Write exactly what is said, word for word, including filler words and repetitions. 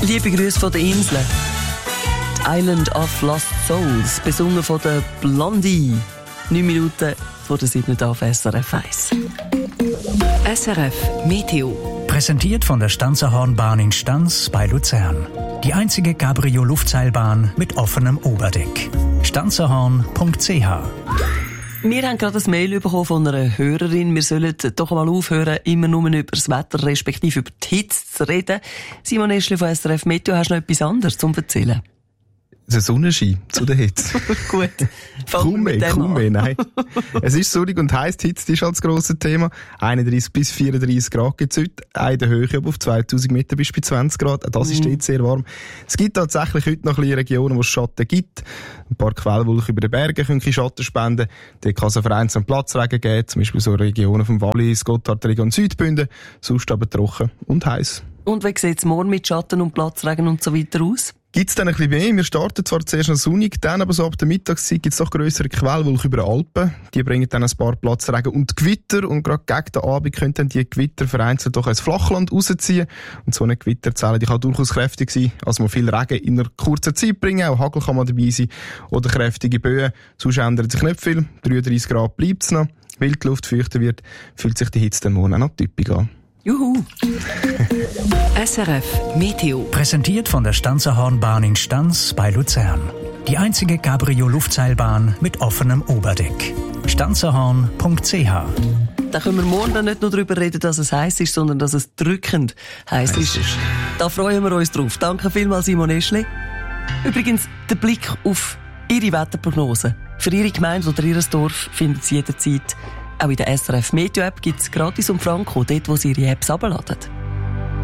Liebe Grüße von den Inseln. Die Island of Lost Souls, besungen von der Blondie. Neun Minuten vor der siebten auf S R F eins. S R F Meteo. Präsentiert von der Stanzerhornbahn in Stanz bei Luzern. Die einzige Cabrio-Luftseilbahn mit offenem Oberdeck. stanzerhorn punkt c h. Wir haben gerade ein Mail bekommen von einer Hörerin. Wir sollen doch mal aufhören, immer nur über das Wetter, respektive über die Hitze zu reden. Simon Eschli von S R F Meteo, hast du noch etwas anderes zum Erzählen? Der Sonnenschein zu der Hitze. Gut. Kaum mehr, kaum mehr, nein. Es ist sonnig und heiß, die Hitze ist halt das grosse Thema. einunddreißig bis vierunddreißig Grad gibt es heute. Auch in der Höhe, aber auf zweitausend Meter bis bei zwanzig Grad. Auch das ist dort sehr warm. Es gibt tatsächlich heute noch ein bisschen Regionen, wo es Schatten gibt. Ein paar Quellwolken über den Bergen können Schatten spenden. Dort kann es einen vereinzelten Platzregen geben, zum Beispiel so Regionen vom Wallis, Gotthardregion, Südbünden. Sonst aber trocken und heiß. Und wie sieht es morgen mit Schatten und Platzregen und so weiter aus? Gibt's dann ein bisschen mehr. Wir starten zwar zuerst noch sonnig, dann aber so ab der Mittagszeit gibt's doch grössere Quellwolken über den Alpen. Die bringen dann ein paar Platzregen und Gewitter. Und gerade gegen den Abend können dann die Gewitter vereinzelt doch ins Flachland rausziehen. Und so eine Gewitterzelle, die kann durchaus kräftig sein. Also man viel Regen in einer kurzen Zeit bringen. Auch Hagel kann man dabei sein. Oder kräftige Böen. Sonst ändert sich nicht viel. dreiunddreißig Grad bleibt's noch. Weil die Luft feuchter wird, fühlt sich die Hitze dann morgen auch noch typisch an. Juhu! S R F Meteo. Präsentiert von der Stanzerhornbahn in Stanz bei Luzern. Die einzige Cabrio-Luftseilbahn mit offenem Oberdeck. stanzerhorn punkt c h. Da können wir morgen dann nicht nur darüber reden, dass es heiß ist, sondern dass es drückend heiß ist. ist. Da freuen wir uns drauf. Danke vielmals, Simon Eschli. Übrigens, der Blick auf Ihre Wetterprognose. Für Ihre Gemeinde oder Ihr Dorf finden Sie jederzeit auch in der S R F Meteo App, gibt es gratis und franko, dort wo Sie Ihre Apps herunterladen.